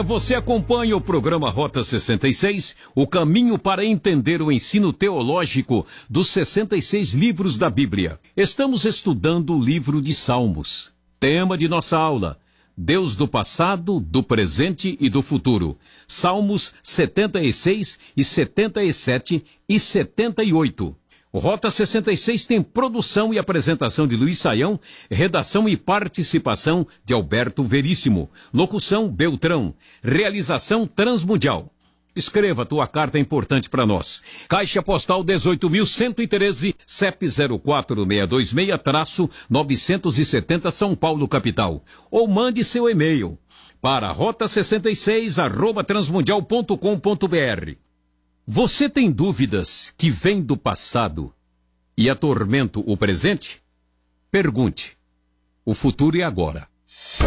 você acompanha o programa Rota 66, o caminho para entender o ensino teológico dos 66 livros da Bíblia. Estamos estudando o livro de Salmos. Tema de nossa aula: Deus do passado, do presente e do futuro. Salmos 76 e 77 e 78. O Rota 66 tem produção e apresentação de Luiz Saião, redação e participação de Alberto Veríssimo, locução Beltrão, realização Transmundial. Escreva tua carta importante para nós. Caixa Postal 18.113, CEP 04626-970 São Paulo, capital. Ou mande seu e-mail para rota66@transmundial.com.br. Você tem dúvidas que vêm do passado e atormentam o presente? Pergunte. O futuro é agora.